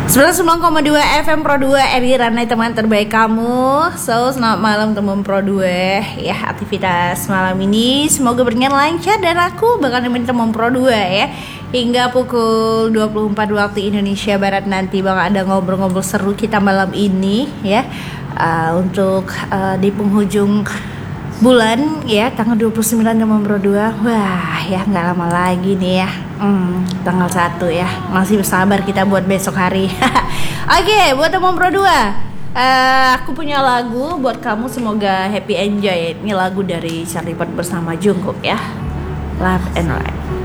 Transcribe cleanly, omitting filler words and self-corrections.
99,2 FM Pro 2 Eri Ranai, teman terbaik kamu. So, selamat malam teman Pro 2. Ya, aktivitas malam ini semoga berjalan lancar dan aku bakal nemenin teman Pro 2 ya hingga pukul 24 waktu Indonesia Barat nanti. Bakal ada ngobrol-ngobrol seru kita malam ini ya. Untuk di penghujung bulan ya, tanggal 29 teman Pro 2. Wah, ya nggak lama lagi nih ya. Tanggal 1 ya. Masih bersabar kita buat besok hari. Oke, buat teman Pro 2. Aku punya lagu buat kamu, semoga happy enjoy. Ini lagu dari Charlie Puth bersama Jungkook ya. Love and Right.